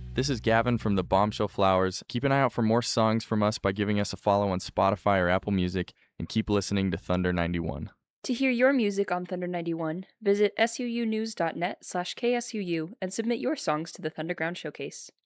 This is Gavin from the Bombshell Flowers. Keep an eye out for more songs from us by giving us a follow on Spotify or Apple Music, and keep listening to Thunder 91. To hear your music on Thunder 91, visit suunews.net/ksuu and submit your songs to the Thunderground Showcase.